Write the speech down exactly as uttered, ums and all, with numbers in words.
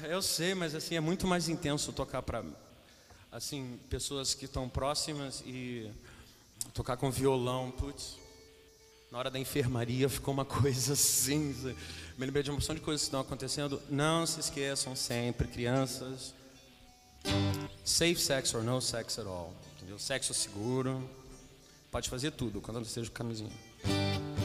eu sei, mas assim, é muito mais intenso tocar pra, assim, pessoas que estão próximas e tocar com violão, putz. Na hora da enfermaria ficou uma coisa assim, me lembrei de uma porção de coisas que estão acontecendo. Não se esqueçam sempre, crianças, safe sex or no sex at all, entendeu? Sexo seguro, pode fazer tudo, quando não seja camisinha.